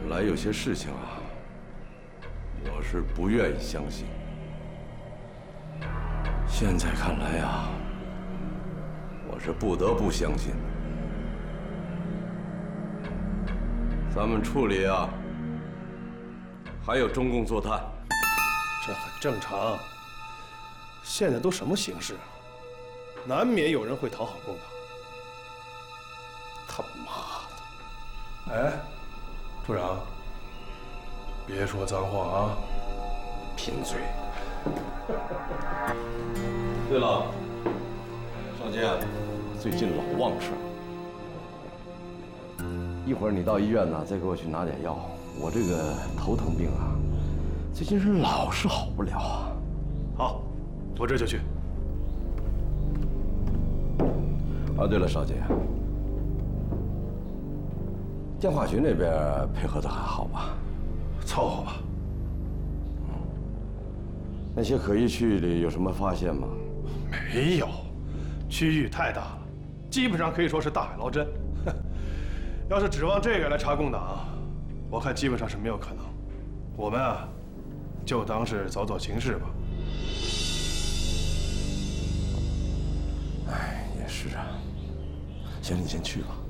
本来有些事情啊，我是不愿意相信。现在看来呀，我是不得不相信。咱们处里啊，还有中共坐探， 这很正常。现在都什么形势了，难免有人会讨好共党。他妈的！哎，处长，别说脏话啊！贫嘴。 对了，少杰，最近老忘事儿。一会儿你到医院呢，再给我去拿点药。我这个头疼病啊，最近是老是好不了啊。 好，我这就去。 啊，对了，少杰，电话局那边配合的还好吧？ 凑合吧。 那些可疑区域里有什么发现吗？ 没有，区域太大了，基本上可以说是大海捞针。要是指望这个来查共党，我看基本上是没有可能。我们啊，就当是走走形势吧。 哎，也是啊。行，你先去吧。